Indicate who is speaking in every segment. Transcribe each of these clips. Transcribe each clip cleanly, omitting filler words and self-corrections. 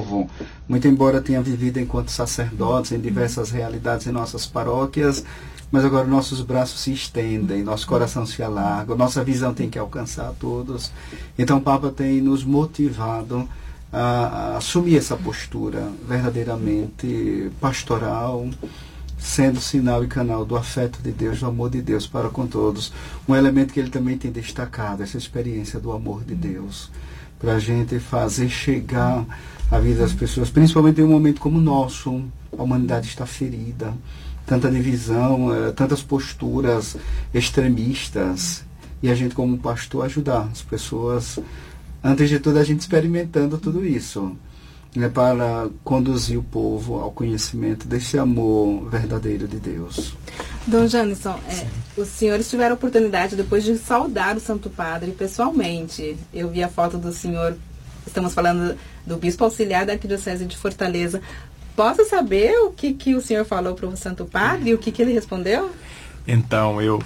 Speaker 1: povo, muito embora tenha vivido enquanto sacerdotes em diversas realidades em nossas paróquias, mas agora nossos braços se estendem, nosso coração se alarga, nossa visão tem que alcançar a todos. Então o Papa tem nos motivado a assumir essa postura verdadeiramente pastoral, sendo sinal e canal do afeto de Deus, do amor de Deus para com todos. Um elemento que ele também tem destacado, essa experiência do amor de Deus, para a gente fazer chegar a vida das pessoas, principalmente em um momento como o nosso. A humanidade está ferida, tanta divisão, tantas posturas extremistas, e a gente como pastor ajudar as pessoas, antes de tudo a gente experimentando tudo isso, né, para conduzir o povo ao conhecimento desse amor verdadeiro de Deus.
Speaker 2: Dom Janison, os senhores tiveram a oportunidade depois de saudar o Santo Padre pessoalmente. Eu vi a foto do senhor, estamos falando do Bispo Auxiliar da Arquidiocese de Fortaleza. Posso saber o que o senhor falou para o Santo Padre e o que ele respondeu?
Speaker 3: Então, eu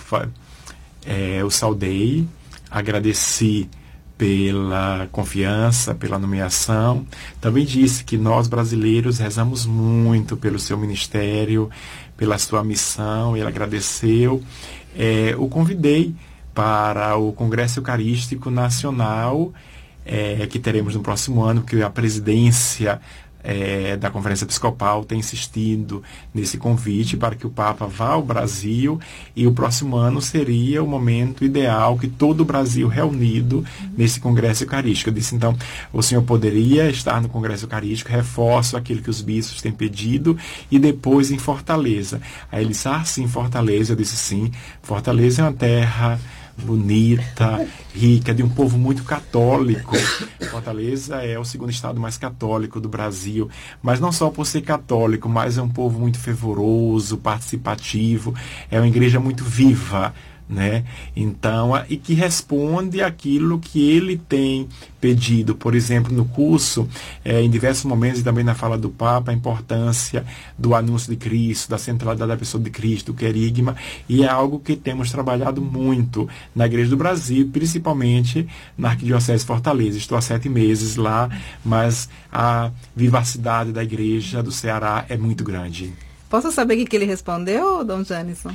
Speaker 3: saudei, agradeci pela confiança, pela nomeação. Também disse que nós brasileiros rezamos muito pelo seu ministério, pela sua missão. Ele agradeceu. O convidei para o Congresso Eucarístico Nacional, que teremos no próximo ano, porque a presidência da Conferência Episcopal tem insistido nesse convite para que o Papa vá ao Brasil, e o próximo ano seria o momento ideal que todo o Brasil reunido nesse Congresso Eucarístico. Eu disse, então, o senhor poderia estar no Congresso Eucarístico, reforço aquilo que os bispos têm pedido, e depois em Fortaleza. Aí ele disse, sim, Fortaleza. Eu disse, sim, Fortaleza é uma terra bonita, rica, de um povo muito católico. Fortaleza é o segundo estado mais católico do Brasil, mas não só por ser católico, mas é um povo muito fervoroso, participativo, é uma igreja muito viva, né? Então, e que responde àquilo que ele tem pedido. Por exemplo, no curso, em diversos momentos, e também na fala do Papa, a importância do anúncio de Cristo, da centralidade da pessoa de Cristo, o querigma, e é algo que temos trabalhado muito na Igreja do Brasil, principalmente na Arquidiocese de Fortaleza. Estou há 7 meses lá, mas a vivacidade da Igreja do Ceará é muito grande.
Speaker 2: Posso saber o que ele respondeu, Dom Janison?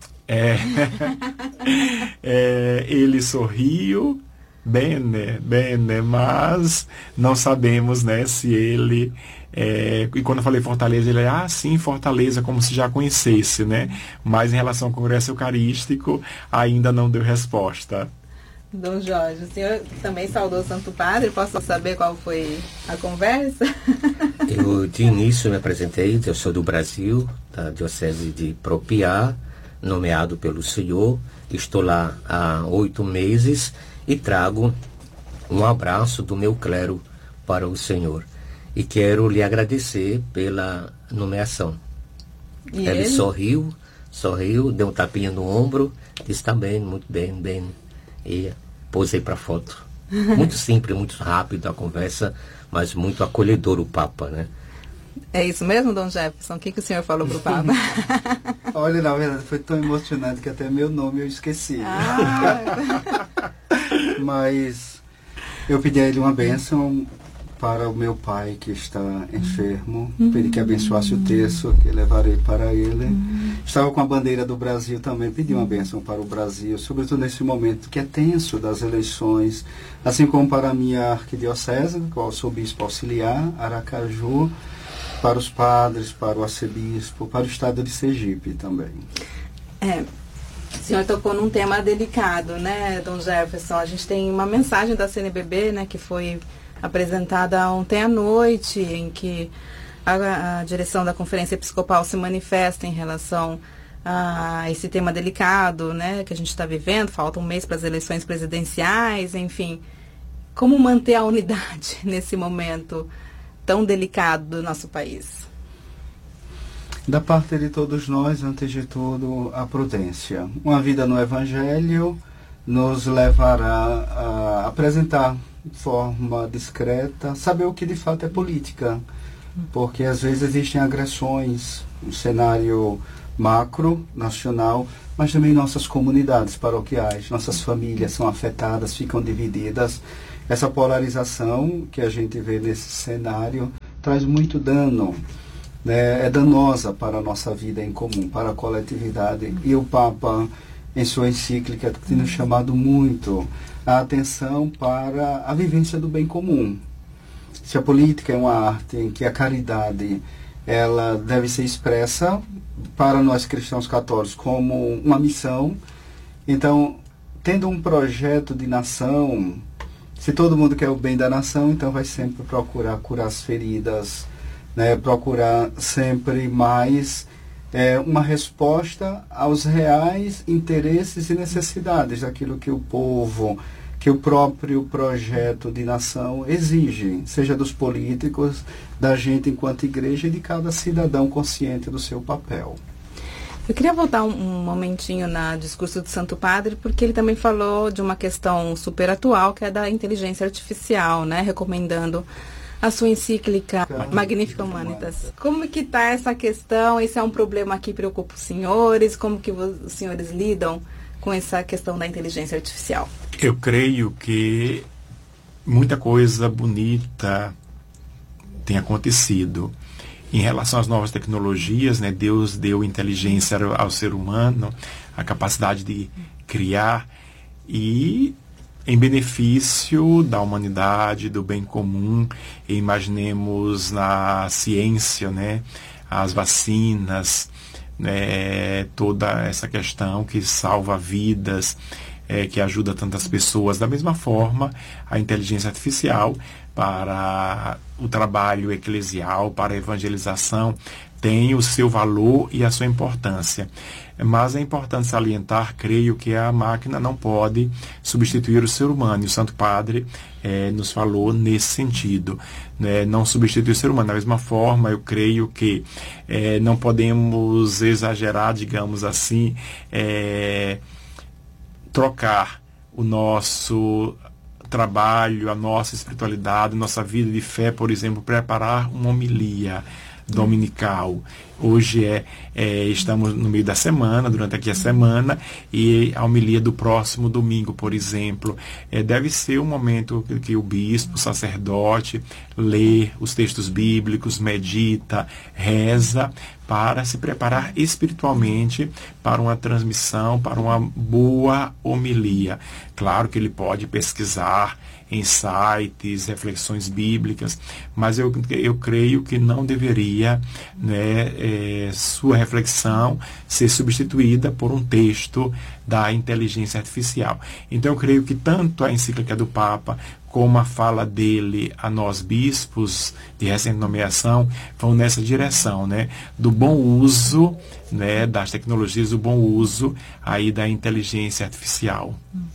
Speaker 3: Ele sorriu, bene, mas não sabemos, né, se ele... e quando eu falei Fortaleza, ele sim, Fortaleza, como se já conhecesse, né? Mas em relação ao Congresso Eucarístico, ainda não deu resposta.
Speaker 2: Dom Jorge, o senhor também saudou o Santo Padre? Posso saber qual foi a conversa?
Speaker 4: Eu, de início, me apresentei, eu sou do Brasil, da Diocese de Propiá, nomeado pelo senhor. Estou lá há 8 meses e trago um abraço do meu clero para o senhor. E quero lhe agradecer pela nomeação.
Speaker 2: E
Speaker 4: ele sorriu, deu um tapinha no ombro, disse, tá bem, muito bem. E posei para foto. Muito simples, muito rápido a conversa, mas muito acolhedor o Papa, né?
Speaker 2: É isso mesmo, Dom Jefferson? O que o senhor falou para o Papa?
Speaker 1: Olha, na verdade, foi tão emocionante que até meu nome eu esqueci. Mas eu pedi a ele uma bênção para o meu pai, que está enfermo. Pedi que abençoasse o terço, que levarei para ele. Estava com a bandeira do Brasil também, pedi uma bênção para o Brasil, sobretudo nesse momento que é tenso das eleições, assim como para a minha arquidiocese, qual sou bispo auxiliar, Aracaju, para os padres, para o arcebispo, para o estado de Sergipe também.
Speaker 2: O senhor tocou num tema delicado, né, Dom Jefferson? A gente tem uma mensagem da CNBB, né, que foi apresentada ontem à noite, em que a direção da Conferência Episcopal se manifesta em relação a esse tema delicado, né, que a gente está vivendo. Falta um mês para as eleições presidenciais, enfim. Como manter a unidade nesse momento tão delicado do nosso país?
Speaker 1: Da parte de todos nós, antes de tudo, a prudência. Uma vida no Evangelho nos levará a apresentar de forma discreta, saber o que de fato é política, porque às vezes existem agressões no cenário macro, nacional, mas também nossas comunidades paroquiais, nossas famílias são afetadas, ficam divididas. Essa polarização que a gente vê nesse cenário traz muito dano, né? É danosa para a nossa vida em comum, para a coletividade. E o Papa, em sua encíclica, tem nos chamado muito a atenção para a vivência do bem comum. Se a política é uma arte em que a caridade ela deve ser expressa para nós cristãos católicos como uma missão, então, tendo um projeto de nação, se todo mundo quer o bem da nação, então vai sempre procurar curar as feridas, né? Procurar sempre mais uma resposta aos reais interesses e necessidades daquilo que o povo, que o próprio projeto de nação exige, seja dos políticos, da gente enquanto igreja e de cada cidadão consciente do seu papel.
Speaker 2: Eu queria voltar um momentinho no discurso do Santo Padre, porque ele também falou de uma questão super atual, que é da inteligência artificial, né? Recomendando a sua encíclica Magnificat Humanitas. Como que está essa questão? Esse é um problema que preocupa os senhores? Como que os senhores lidam com essa questão da inteligência artificial?
Speaker 3: Eu creio que muita coisa bonita tem acontecido. Em relação às novas tecnologias, né, Deus deu inteligência ao ser humano, a capacidade de criar, e em benefício da humanidade, do bem comum. E imaginemos na ciência, né, as vacinas, né, toda essa questão que salva vidas, que ajuda tantas pessoas. Da mesma forma, a inteligência artificial para o trabalho eclesial, para a evangelização, tem o seu valor e a sua importância. Mas é importante salientar, creio, que a máquina não pode substituir o ser humano. E o Santo Padre nos falou nesse sentido, né? Não substituir o ser humano. Da mesma forma, eu creio que não podemos exagerar, digamos assim, trocar o nosso trabalho, a nossa espiritualidade, nossa vida de fé, por exemplo, preparar uma homilia dominical. Hoje estamos no meio da semana, durante aqui a semana, e a homilia do próximo domingo, por exemplo, deve ser um momento que o bispo, o sacerdote, lê os textos bíblicos, medita, reza, para se preparar espiritualmente para uma transmissão, para uma boa homilia. Claro que ele pode pesquisar em sites, reflexões bíblicas, mas eu creio que não deveria, né, sua reflexão ser substituída por um texto da inteligência artificial. Então eu creio que tanto a encíclica do Papa como a fala dele a nós bispos de recente nomeação vão nessa direção, né, do bom uso, né, das tecnologias, do bom uso aí da inteligência artificial.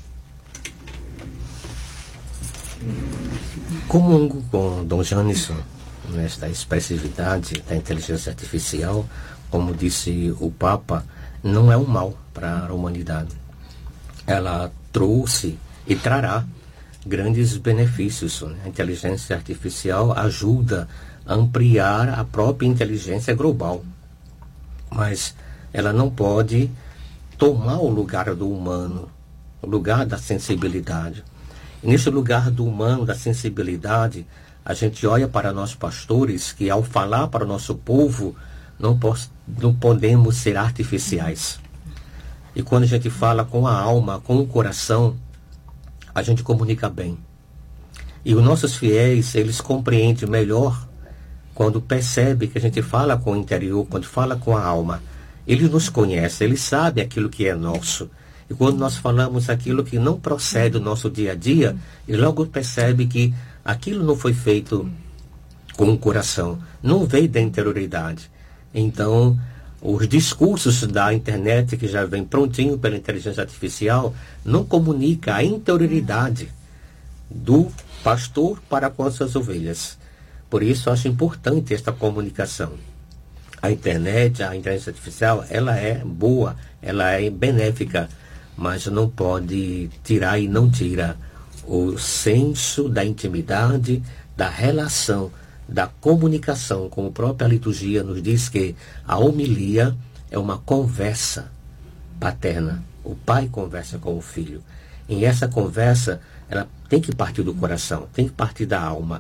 Speaker 4: Comungo com Dom Janison nesta expressividade da inteligência artificial. Como disse o Papa, não é um mal para a humanidade. Ela trouxe e trará grandes benefícios. A inteligência artificial ajuda a ampliar a própria inteligência global, mas ela não pode tomar o lugar do humano, o lugar da sensibilidade. E nesse lugar do humano, da sensibilidade, a gente olha para nós pastores que, ao falar para o nosso povo, não podemos ser artificiais. E quando a gente fala com a alma, com o coração, a gente comunica bem. E os nossos fiéis, eles compreendem melhor quando percebem que a gente fala com o interior, quando fala com a alma. Eles nos conhecem, eles sabem aquilo que é nosso. E quando nós falamos aquilo que não procede do nosso dia a dia, ele logo percebe que aquilo não foi feito com o coração, não veio da interioridade. Então, os discursos da internet, que já vem prontinho pela inteligência artificial, não comunica a interioridade do pastor para com as suas ovelhas. Por isso, acho importante esta comunicação. A internet, a inteligência artificial, ela é boa, ela é benéfica, mas não pode tirar e não tira o senso da intimidade, da relação, da comunicação, como a própria liturgia nos diz que a homilia é uma conversa paterna. O pai conversa com o filho. E essa conversa, ela tem que partir do coração, tem que partir da alma.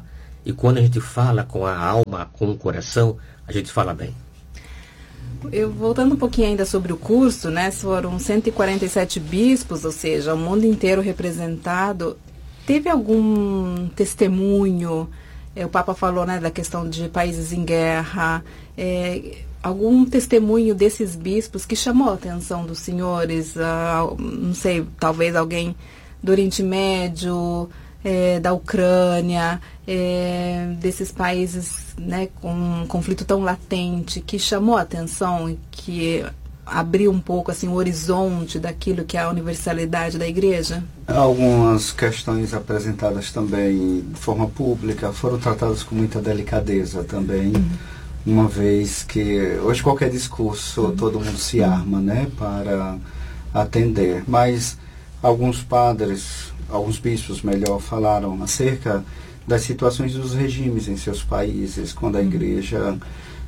Speaker 4: E quando a gente fala com a alma, com o coração, a gente fala bem.
Speaker 2: Voltando um pouquinho ainda sobre o curso, né? Foram 147 bispos, ou seja, o mundo inteiro representado. Teve algum testemunho? O Papa falou, né, da questão de países em guerra. Algum testemunho desses bispos que chamou a atenção dos senhores? Não sei, talvez alguém do Oriente Médio, da Ucrânia, desses países, né, com um conflito tão latente, que chamou a atenção e que abriu um pouco assim, o horizonte daquilo que é a universalidade da Igreja?
Speaker 1: Algumas questões apresentadas também de forma pública foram tratadas com muita delicadeza também, uma vez que hoje qualquer discurso todo mundo se arma, né, para atender, mas alguns padres, alguns bispos, melhor, falaram acerca das situações dos regimes em seus países, quando a Igreja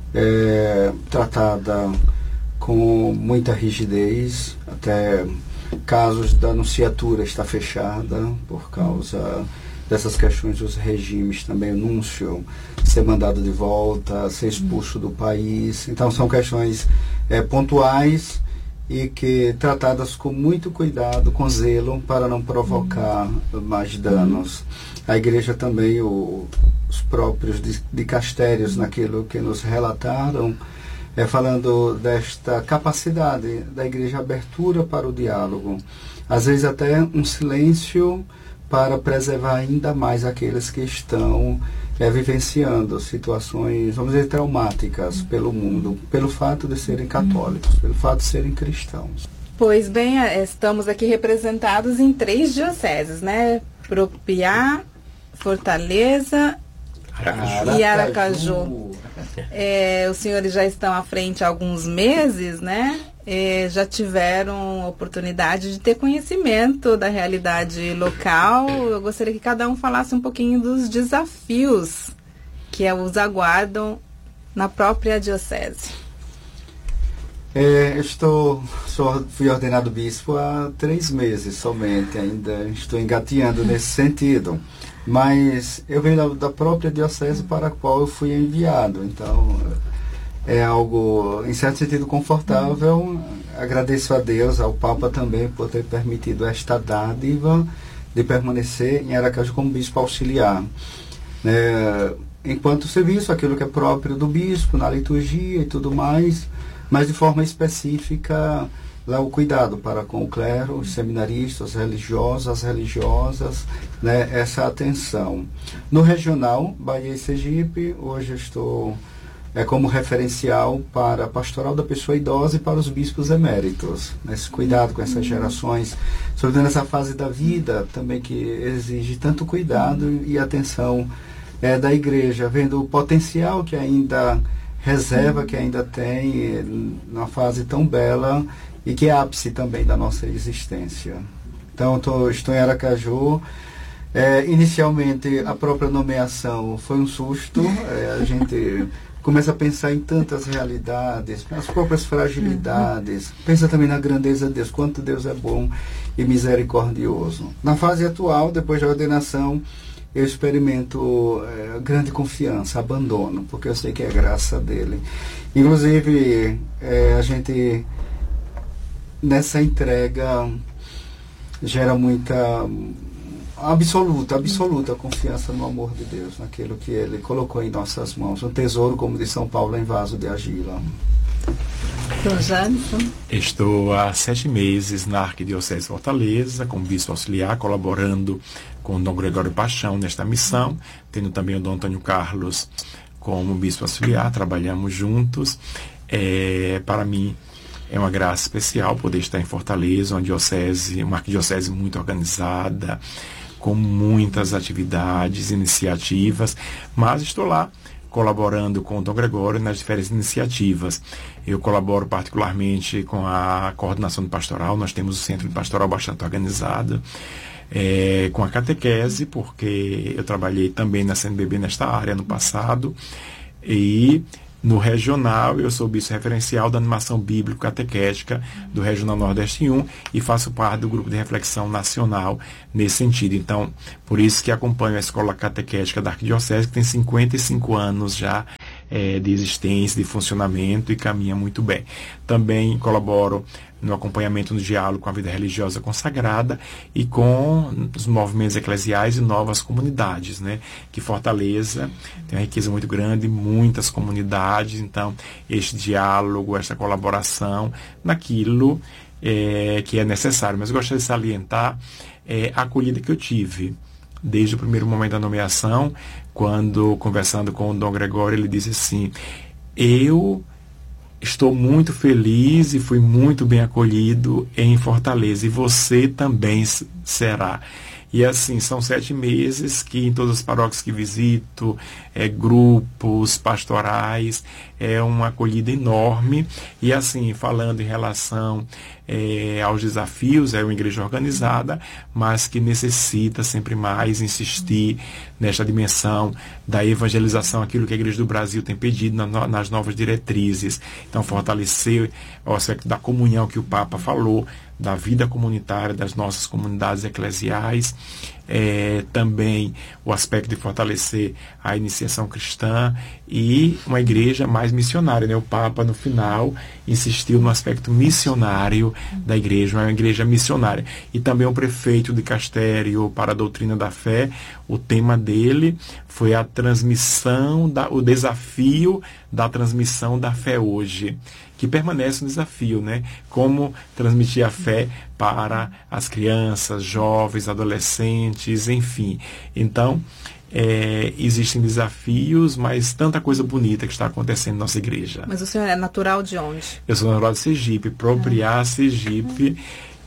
Speaker 1: é tratada com muita rigidez, até casos da nunciatura está fechada por causa dessas questões dos regimes, também o núncio ser mandado de volta, ser expulso do país. Então são questões pontuais e que tratadas com muito cuidado, com zelo, para não provocar mais danos. A Igreja também, os próprios dicastérios naquilo que nos relataram, falando desta capacidade da Igreja, abertura para o diálogo, às vezes até um silêncio para preservar ainda mais aqueles que estão vivenciando situações, vamos dizer, traumáticas pelo mundo, pelo fato de serem católicos, pelo fato de serem cristãos.
Speaker 2: Pois bem, estamos aqui representados em 3 dioceses, né? Propiá, Fortaleza e Aracaju. Os senhores já estão à frente há alguns meses, né? Já tiveram oportunidade de ter conhecimento da realidade local. Eu gostaria que cada um falasse um pouquinho dos desafios que os aguardam na própria diocese.
Speaker 1: Fui ordenado bispo há 3 meses somente, ainda estou engateando nesse sentido. Mas eu venho da própria diocese para a qual eu fui enviado, então é algo, em certo sentido, confortável. Agradeço a Deus, ao Papa também, por ter permitido esta dádiva de permanecer em Aracaju como bispo auxiliar. Enquanto serviço, aquilo que é próprio do bispo, na liturgia e tudo mais, mas de forma específica, lá o cuidado para com o clero, os seminaristas, as religiosas, né, essa atenção. No regional, Bahia e Sergipe, hoje eu estou como referencial para a pastoral da pessoa idosa e para os bispos eméritos. Esse cuidado com essas gerações, sobretudo nessa fase da vida também que exige tanto cuidado e atenção da Igreja, vendo o potencial que ainda reserva, que ainda tem numa fase tão bela e que é ápice também da nossa existência. Então, estou em Aracaju. Inicialmente, a própria nomeação foi um susto. A gente começa a pensar em tantas realidades, as próprias fragilidades. Pensa também na grandeza de Deus, quanto Deus é bom e misericordioso. Na fase atual, depois da ordenação, eu experimento grande confiança, abandono, porque eu sei que é graça dele. Inclusive, a gente, nessa entrega, gera muita absoluta confiança no amor de Deus, naquilo que ele colocou em nossas mãos. Um tesouro, como diz São Paulo, em vaso de argila.
Speaker 3: Estou há 7 meses na Arquidiocese de Fortaleza, como bispo auxiliar, colaborando com o Dom Gregório Paixão nesta missão, tendo também o Dom Antônio Carlos como bispo auxiliar, trabalhamos juntos. Para mim é uma graça especial poder estar em Fortaleza, uma arquidiocese muito organizada, com muitas atividades, iniciativas, mas estou lá colaborando com o Dom Gregório nas diferentes iniciativas. Eu colaboro particularmente com a coordenação do pastoral, nós temos o centro de pastoral bastante organizado, com a catequese, porque eu trabalhei também na CNBB nesta área no passado, e No regional, eu sou bispo referencial da animação bíblico-catequética do Regional Nordeste 1 e faço parte do grupo de reflexão nacional nesse sentido. Então, por isso que acompanho a Escola Catequética da Arquidiocese, que tem 55 anos já de existência, de funcionamento e caminha muito bem. Também colaboro no acompanhamento no diálogo com a vida religiosa consagrada e com os movimentos eclesiais e novas comunidades, né? Que Fortaleza tem uma riqueza muito grande, muitas comunidades, então este diálogo, esta colaboração naquilo que é necessário. Mas eu gostaria de salientar a acolhida que eu tive desde o primeiro momento da nomeação, quando, conversando com o Dom Gregório, ele disse assim: eu estou muito feliz e fui muito bem acolhido em Fortaleza, e você também será. E assim, são 7 meses que em todas as paróquias que visito, grupos pastorais, é uma acolhida enorme. E assim, falando em relação aos desafios, é uma igreja organizada, mas que necessita sempre mais insistir nesta dimensão da evangelização, aquilo que a Igreja do Brasil tem pedido nas novas diretrizes. Então, fortalecer o aspecto da comunhão que o Papa falou, da vida comunitária das nossas comunidades eclesiais, também o aspecto de fortalecer a iniciação cristã e uma igreja mais missionária, né? O Papa, no final, insistiu no aspecto missionário da igreja, uma igreja missionária. E também o prefeito de Castério para a Doutrina da Fé, o tema dele foi a transmissão, o desafio da transmissão da fé hoje, que permanece um desafio, né? Como transmitir a fé para as crianças, jovens, adolescentes, enfim. Então, existem desafios, mas tanta coisa bonita que está acontecendo na nossa igreja.
Speaker 2: Mas o senhor é natural de onde?
Speaker 3: Eu sou natural de Sergipe, Propriá, Sergipe,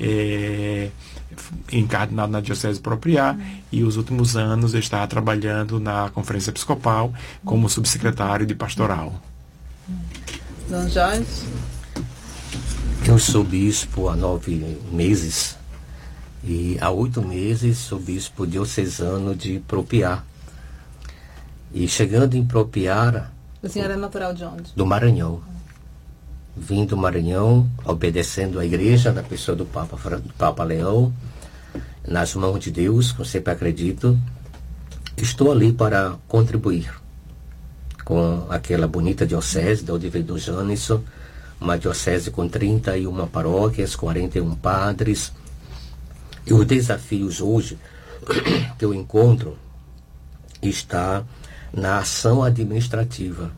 Speaker 3: encardinado na Diocese de Propriá, e os últimos anos eu estava trabalhando na Conferência Episcopal como subsecretário de Pastoral.
Speaker 2: Dom Jorge?
Speaker 4: Eu sou bispo há 9 meses e há 8 meses sou bispo diocesano de Propriá. E chegando em Propriá...
Speaker 2: O senhor é natural de onde?
Speaker 4: Do Maranhão. Vim do Maranhão, obedecendo à igreja, na pessoa do Papa Leão, nas mãos de Deus, que eu sempre acredito. Estou ali para contribuir com aquela bonita diocese da Odivedo Janisson, uma diocese com 31 paróquias, 41 padres. E os desafios hoje que eu encontro está na ação administrativa.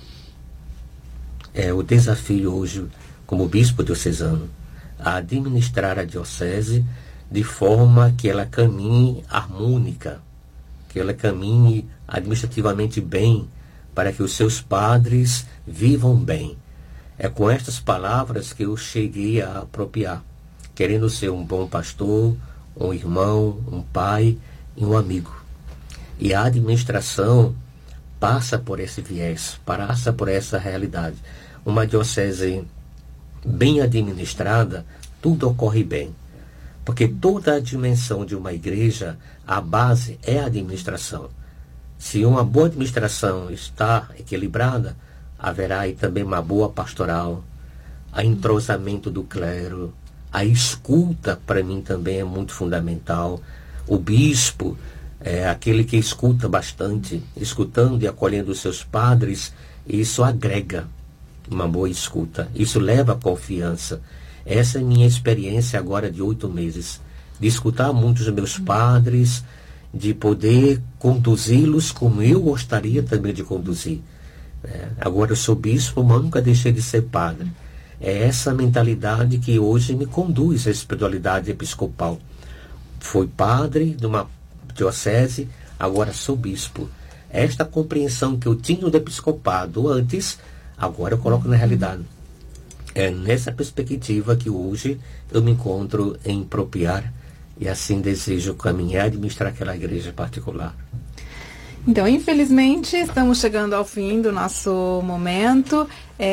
Speaker 4: É o desafio hoje, como bispo diocesano, a administrar a diocese de forma que ela caminhe harmônica, que ela caminhe administrativamente bem, para que os seus padres vivam bem. É com estas palavras que eu cheguei a apropriar, querendo ser um bom pastor, um irmão, um pai e um amigo. E a administração passa por esse viés, passa por essa realidade. Uma diocese bem administrada, tudo ocorre bem. Porque toda a dimensão de uma igreja, a base é a administração. Se uma boa administração está equilibrada, haverá aí também uma boa pastoral, a entrosamento do clero, a escuta, para mim, também é muito fundamental. O bispo é aquele que escuta bastante, escutando e acolhendo os seus padres, e isso agrega uma boa escuta, isso leva a confiança. Essa é a minha experiência agora de 8 meses, de escutar muitos dos meus padres, de poder conduzi-los como eu gostaria também de conduzir. Agora eu sou bispo, mas nunca deixei de ser padre. É essa mentalidade que hoje me conduz à espiritualidade episcopal. Fui padre de uma diocese, agora sou bispo. Esta compreensão que eu tinha do episcopado antes, agora eu coloco na realidade. É nessa perspectiva que hoje eu me encontro em Propriá, e assim desejo caminhar e administrar aquela igreja particular.
Speaker 2: Então, infelizmente, estamos chegando ao fim do nosso momento.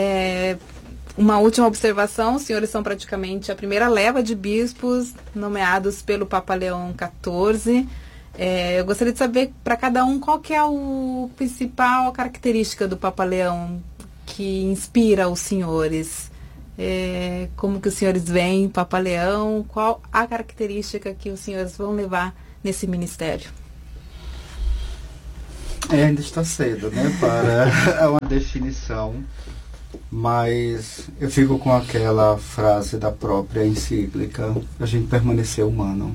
Speaker 2: Uma última observação: os senhores são praticamente a primeira leva de bispos nomeados pelo Papa Leão XIV. Eu gostaria de saber, para cada um, qual que é a principal característica do Papa Leão. que inspira os senhores? Como que os senhores veem Papa Leão? Qual a característica que os senhores vão levar nesse ministério?
Speaker 1: Ainda está cedo, né, para uma definição, mas eu fico com aquela frase da própria encíclica: a gente permanecer humano.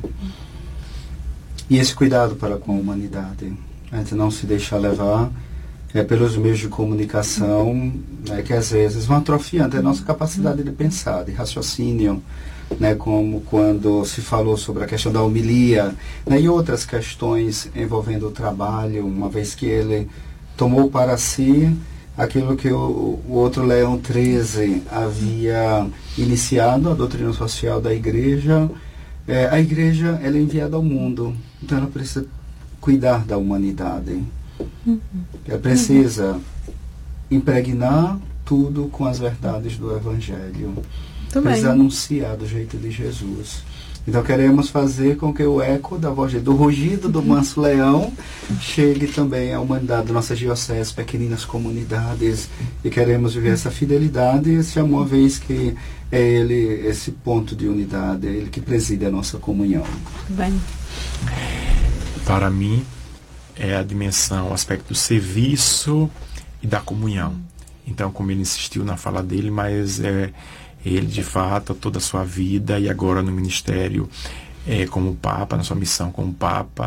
Speaker 1: E esse cuidado para com a humanidade, a gente não se deixar levar pelos meios de comunicação, né, que às vezes vão atrofiando a nossa capacidade de pensar, de raciocínio, né, como quando se falou sobre a questão da homilia, né, e outras questões envolvendo o trabalho, uma vez que ele tomou para si aquilo que o outro Leão XIII havia iniciado, a doutrina social da Igreja. A Igreja, ela é enviada ao mundo, então ela precisa cuidar da humanidade. Ela precisa impregnar tudo com as verdades do Evangelho. Precisa anunciar do jeito de Jesus. Então queremos fazer com que o eco da voz do rugido do manso leão chegue também à humanidade, nossas dioceses, pequeninas comunidades, e queremos viver essa fidelidade e esse amor, uma vez que é Ele esse ponto de unidade, é Ele que preside a nossa comunhão.
Speaker 2: Bem.
Speaker 3: Para mim, é a dimensão, o aspecto do serviço e da comunhão. Então, como ele insistiu na fala dele, mas ele, de fato, toda a sua vida e agora no ministério como Papa, na sua missão como Papa,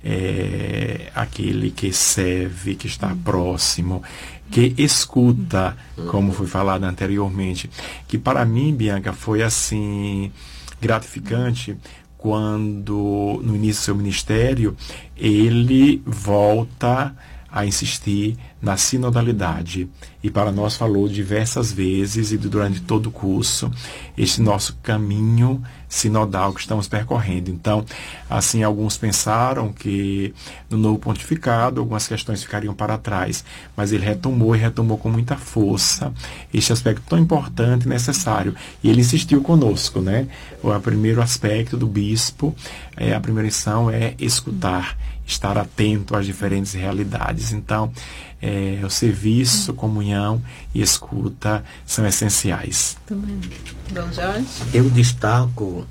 Speaker 3: aquele que serve, que está próximo, que escuta, como foi falado anteriormente. Que para mim, Bianca, foi assim gratificante quando, no início do seu ministério, ele volta a insistir na sinodalidade. E para nós falou diversas vezes e durante todo o curso, este nosso caminho sinodal que estamos percorrendo. Então, assim, alguns pensaram que no novo pontificado algumas questões ficariam para trás, mas ele retomou com muita força este aspecto tão importante e necessário. E ele insistiu conosco, né? O primeiro aspecto do bispo, a primeira lição é escutar, estar atento às diferentes realidades. Então, o serviço, comunhão e escuta são essenciais.
Speaker 2: Também. Dom Jorge?
Speaker 4: Eu destaco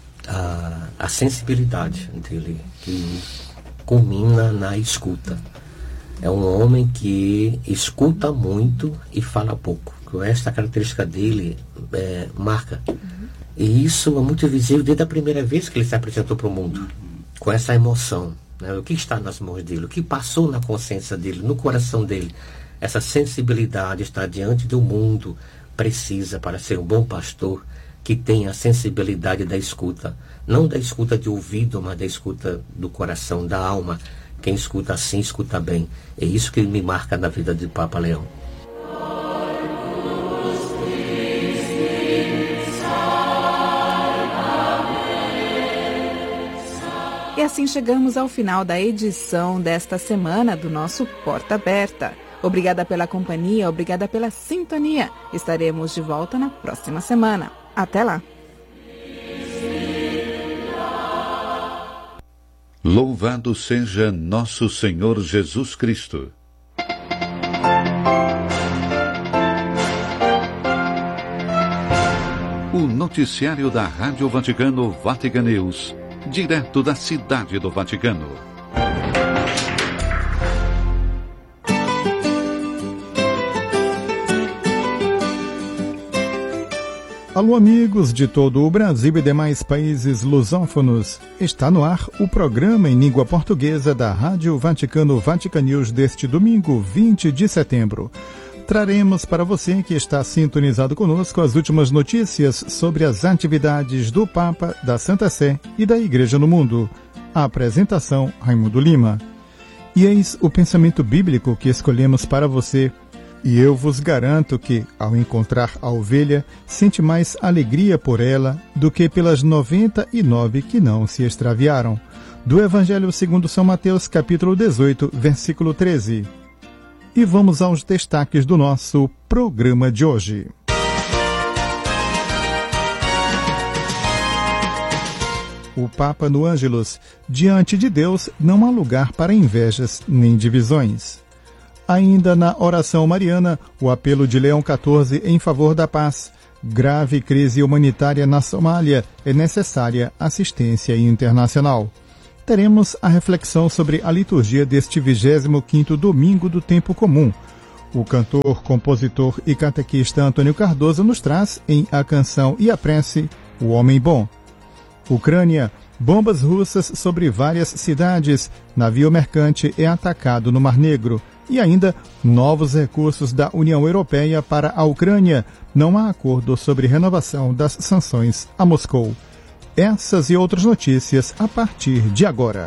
Speaker 4: a sensibilidade dele, que culmina na escuta. É um homem que escuta muito e fala pouco. Esta característica dele marca. E isso é muito visível desde a primeira vez que ele se apresentou para o mundo, com essa emoção. O que está nas mãos dele, o que passou na consciência dele, no coração dele. Essa sensibilidade está diante do mundo, precisa para ser um bom pastor que tenha a sensibilidade da escuta. Não da escuta de ouvido, mas da escuta do coração, da alma. Quem escuta assim, escuta bem. É isso que me marca na vida de Papa Leão.
Speaker 2: E assim chegamos ao final da edição desta semana do nosso Porta Aberta. Obrigada pela companhia, obrigada pela sintonia. Estaremos de volta na próxima semana. Até lá!
Speaker 5: Louvado seja nosso Senhor Jesus Cristo. O noticiário da Rádio Vaticano, Vatican News, direto da cidade do Vaticano.
Speaker 6: Alô, amigos de todo o Brasil e demais países lusófonos. Está no ar o programa em língua portuguesa da Rádio Vaticano Vatican News deste domingo, 20 de setembro. Traremos para você que está sintonizado conosco as últimas notícias sobre as atividades do Papa, da Santa Sé e da Igreja no mundo. A apresentação, Raimundo Lima. E eis o pensamento bíblico que escolhemos para você. E eu vos garanto que, ao encontrar a ovelha, sente mais alegria por ela do que pelas 99 que não se extraviaram. Do Evangelho segundo São Mateus, capítulo 18, versículo 13. E vamos aos destaques do nosso programa de hoje. O Papa no Ângelus: diante de Deus não há lugar para invejas nem divisões. Ainda na oração mariana, o apelo de Leão XIV em favor da paz. Grave crise humanitária na Somália, é necessária assistência internacional. Teremos a reflexão sobre a liturgia deste 25º domingo do tempo comum. O cantor, compositor e catequista Antônio Cardoso nos traz, em A Canção e a Prece, O Homem Bom. Ucrânia, bombas russas sobre várias cidades, navio mercante é atacado no Mar Negro. E ainda, novos recursos da União Europeia para a Ucrânia. Não há acordo sobre renovação das sanções a Moscou. Essas e outras notícias a partir de agora.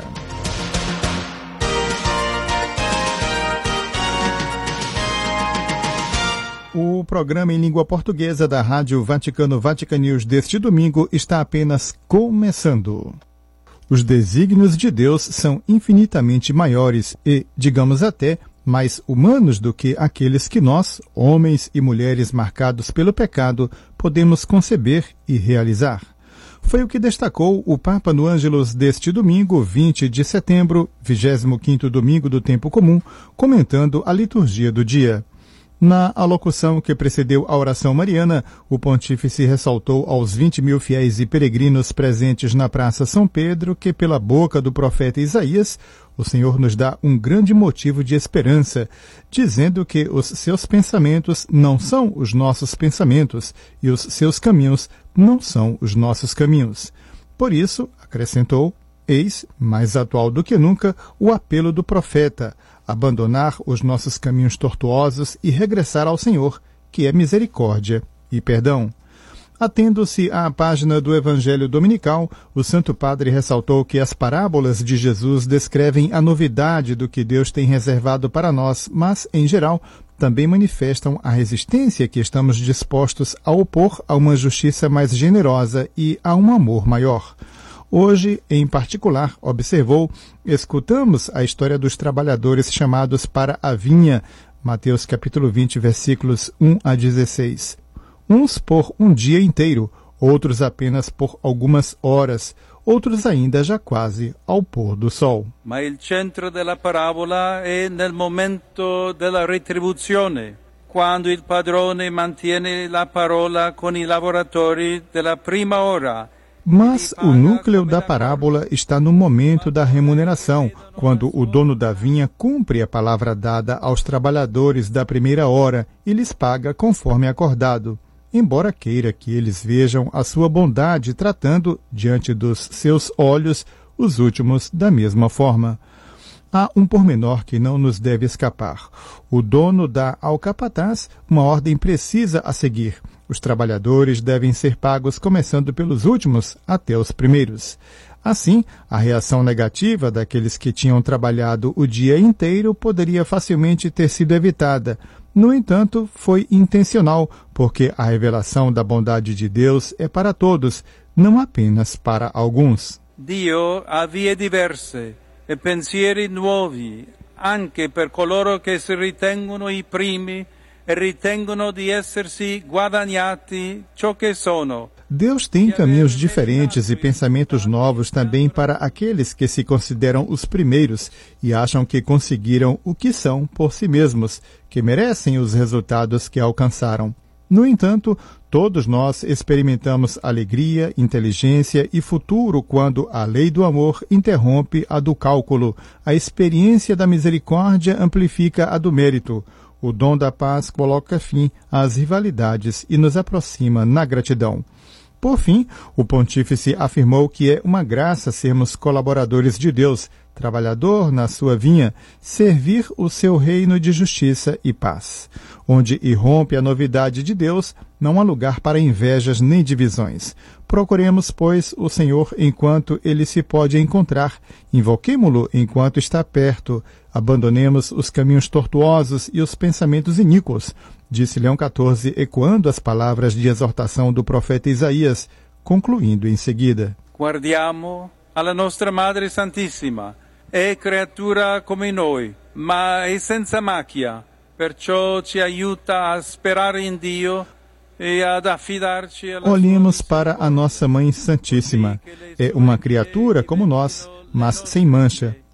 Speaker 6: O programa em língua portuguesa da Rádio Vaticano Vatican News deste domingo está apenas começando. Os desígnios de Deus são infinitamente maiores e, digamos até, mais humanos do que aqueles que nós, homens e mulheres marcados pelo pecado, podemos conceber e realizar. Foi o que destacou o Papa no Ângelus deste domingo, 20 de setembro, 25º domingo do tempo comum, comentando a liturgia do dia. Na alocução que precedeu a oração mariana, o pontífice ressaltou aos 20 mil fiéis e peregrinos presentes na Praça São Pedro que, pela boca do profeta Isaías, o Senhor nos dá um grande motivo de esperança, dizendo que os seus pensamentos não são os nossos pensamentos e os seus caminhos não são os nossos caminhos. Por isso, acrescentou, eis, mais atual do que nunca, o apelo do profeta, abandonar os nossos caminhos tortuosos e regressar ao Senhor, que é misericórdia e perdão. Atendo-se à página do Evangelho Dominical, o Santo Padre ressaltou que as parábolas de Jesus descrevem a novidade do que Deus tem reservado para nós, mas, em geral, também manifestam a resistência que estamos dispostos a opor a uma justiça mais generosa e a um amor maior. Hoje, em particular, observou, escutamos a história dos trabalhadores chamados para a vinha, Mateus capítulo 20, versículos 1 a 16. Uns por um dia inteiro, outros apenas por algumas horas, outros ainda já quase ao pôr do sol.
Speaker 7: Ma il centro della parabola è nel momento della retribuzione, quando il padrone mantiene la parola con i lavoratori della prima ora.
Speaker 6: Mas o núcleo da parábola está no momento da remuneração, quando o dono da vinha cumpre a palavra dada aos trabalhadores da primeira hora e lhes paga conforme acordado, embora queira que eles vejam a sua bondade tratando, diante dos seus olhos, os últimos da mesma forma. Há um pormenor que não nos deve escapar. O dono dá ao capataz uma ordem precisa a seguir. Os trabalhadores devem ser pagos começando pelos últimos até os primeiros. Assim, a reação negativa daqueles que tinham trabalhado o dia inteiro poderia facilmente ter sido evitada. No entanto, foi intencional, porque a revelação da bondade de Deus é para todos, não apenas para alguns.
Speaker 7: Dio ha vie diverse e pensieri nuovi, anche per coloro che si ritengono i primi e ritengono di essersi guadagnati ciò che sono.
Speaker 6: Deus tem caminhos diferentes e pensamentos novos também para aqueles que se consideram os primeiros e acham que conseguiram o que são por si mesmos, que merecem os resultados que alcançaram. No entanto, todos nós experimentamos alegria, inteligência e futuro quando a lei do amor interrompe a do cálculo, a experiência da misericórdia amplifica a do mérito. O dom da paz coloca fim às rivalidades e nos aproxima na gratidão. Por fim, o pontífice afirmou que é uma graça sermos colaboradores de Deus, trabalhador na sua vinha, servir o seu reino de justiça e paz. Onde irrompe a novidade de Deus, não há lugar para invejas nem divisões. Procuremos, pois, o Senhor enquanto ele se pode encontrar, invoquemo-lo enquanto está perto, abandonemos os caminhos tortuosos e os pensamentos iníquos, disse Leão XIV, ecoando as palavras de exortação do profeta Isaías, concluindo em seguida.
Speaker 7: Guardiamo alla nostra Madre Santissima, è creatura come noi, ma è senza macchia, perciò ci aiuta a sperare in Dio e ad affidarci alla
Speaker 6: Olhemos para a nossa Mãe Santíssima. É uma criatura como nós, mas sem mancha.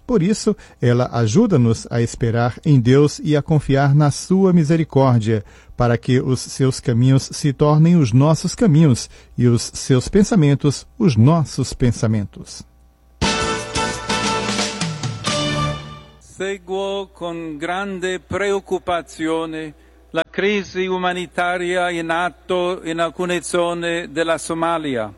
Speaker 6: Por isso, ela ajuda-nos a esperar em Deus e a confiar na sua misericórdia, para que os seus caminhos se tornem os nossos caminhos e os seus pensamentos os nossos pensamentos.
Speaker 7: Seguo con grande preoccupazione la crisi umanitaria in atto in alcune zone della Somalia,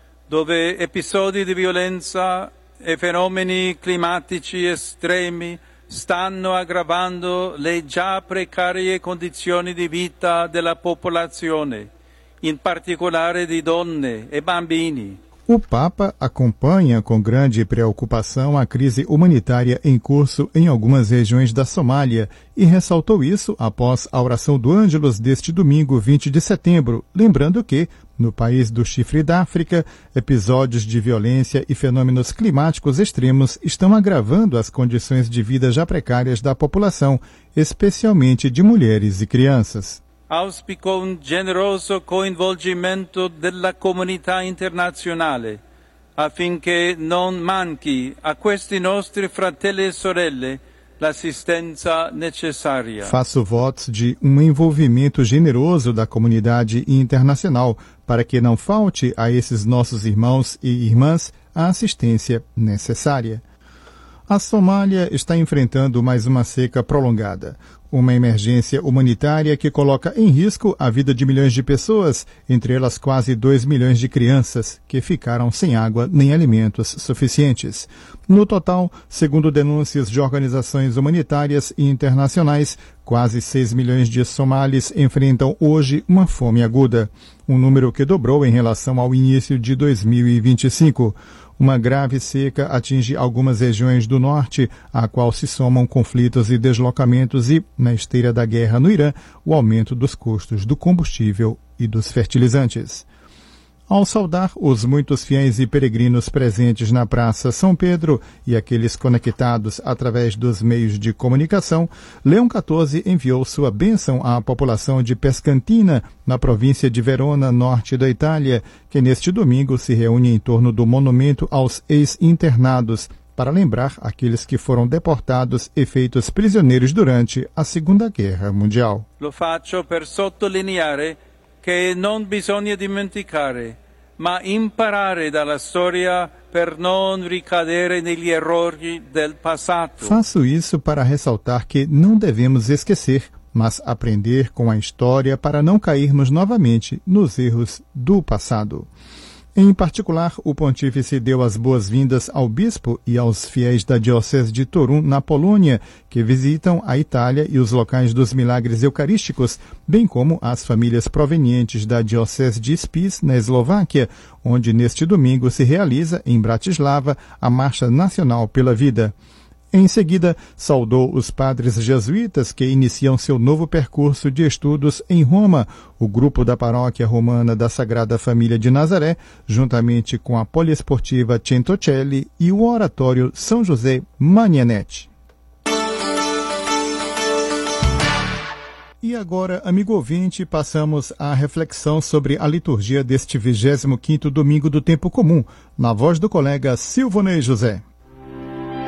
Speaker 7: dove episodi di violenza e fenomeni climatici estremi stanno aggravando le già precarie condizioni di vita della popolazione, in particolare di donne e bambini.
Speaker 6: O Papa acompanha com grande preocupação a crise humanitária em curso em algumas regiões da Somália e ressaltou isso após a oração do Ângelus deste domingo, 20 de setembro, lembrando que, no país do Chifre da África, episódios de violência e fenômenos climáticos extremos estão agravando as condições de vida já precárias da população, especialmente de mulheres e crianças.
Speaker 7: Auspico un generoso coinvolgimento della comunità internazionale affinché non manchi a questi nostri fratelli e sorelle l'assistenza necessaria.
Speaker 6: Faço votos de um envolvimento generoso da comunidade internacional para que não falte a esses nossos irmãos e irmãs a assistência necessária. A Somália está enfrentando mais uma seca prolongada, uma emergência humanitária que coloca em risco a vida de milhões de pessoas, entre elas quase 2 milhões de crianças, que ficaram sem água nem alimentos suficientes. No total, segundo denúncias de organizações humanitárias e internacionais, quase 6 milhões de somalis enfrentam hoje uma fome aguda, um número que dobrou em relação ao início de 2025. Uma grave seca atinge algumas regiões do norte, à qual se somam conflitos e deslocamentos e, na esteira da guerra no Irã, o aumento dos custos do combustível e dos fertilizantes. Ao saudar os muitos fiéis e peregrinos presentes na Praça São Pedro e aqueles conectados através dos meios de comunicação, Leão XIV enviou sua bênção à população de Pescantina, na província de Verona, norte da Itália, que neste domingo se reúne em torno do monumento aos ex-internados, para lembrar aqueles que foram deportados e feitos prisioneiros durante a Segunda Guerra Mundial.
Speaker 7: Lo faccio per sottolineare che non bisogna dimenticare, ma imparare dalla storia per non ricadere negli errori del passato.
Speaker 6: Faço isso para ressaltar que não devemos esquecer, mas aprender com a história para não cairmos novamente nos erros do passado. Em particular, o pontífice deu as boas-vindas ao bispo e aos fiéis da diocese de Toruń, na Polônia, que visitam a Itália e os locais dos milagres eucarísticos, bem como as famílias provenientes da diocese de Spiš, na Eslováquia, onde neste domingo se realiza, em Bratislava, a Marcha Nacional pela Vida. Em seguida, saudou os padres jesuítas que iniciam seu novo percurso de estudos em Roma, o grupo da paróquia romana da Sagrada Família de Nazaré, juntamente com a poliesportiva Centocelli e o oratório São José Magnanetti. E agora, amigo ouvinte, passamos à reflexão sobre a liturgia deste 25º domingo do Tempo Comum, na voz do colega Silvonei José.